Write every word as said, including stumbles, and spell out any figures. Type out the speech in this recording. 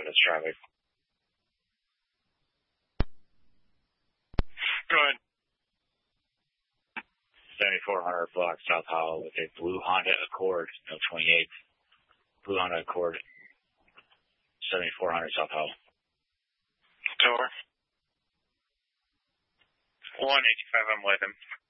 this traffic. Go ahead. seventy-four hundred block South Howell with a blue Honda Accord, no twenty-eight. Blue Honda Accord, seventy-four hundred South Howell. Tower. one eighty-five, I'm with him.